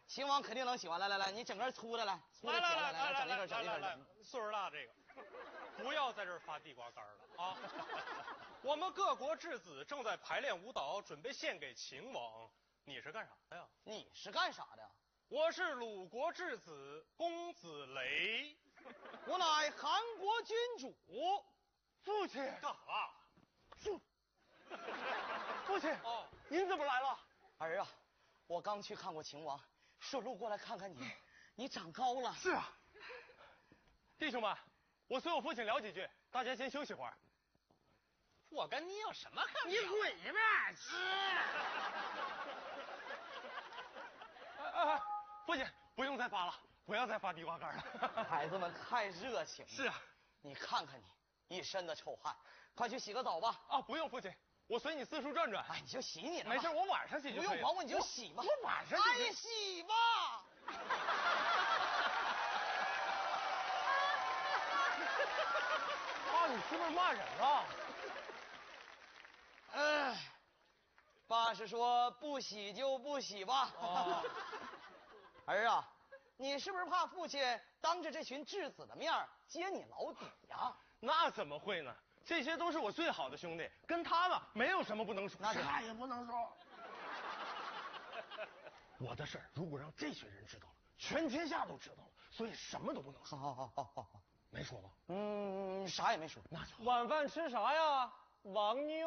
秦王肯定能喜欢。来，你整根粗的来，粗的起来，整一根，整一根。 岁数大这个，不要在这儿发地瓜干了啊！我们各国质子正在排练舞蹈，准备献给秦王。你是干啥的呀？ 你是干啥的？ 我是鲁国质子公子雷， 我乃韩国君主。 父亲干啥？ 父亲哦， 您怎么来了？ 儿啊，我刚去看过秦王，顺路过来看看你，你长高了。 是啊，弟兄们，我随我父亲聊几句，大家先休息会儿。 我跟你有什么可你滚吧！ 父亲不用再发了，不要再发地瓜干了。 孩子们太热情了。 是啊， 你看看你一身的臭汗，快去洗个澡吧。 啊，不用，父亲，我随你四处转转。 哎，你就洗你的吧。 没事，我晚上洗就可以了。 不用管我，你就洗吧。 我晚上哎，洗吧。 爸，你是不是骂人了？ 爸是说不洗就不洗吧。 哦， 儿啊，你是不是怕父亲当着这群质子的面揭你老底呀？ 那怎么会呢？这些都是我最好的兄弟，跟他们没有什么不能说， 啥也不能说。 我的事儿如果让这群人知道了，全天下都知道了，所以什么都不能说。 好， 没说吧？ 啥也没说。 那就好。 晚饭吃啥呀，王妞？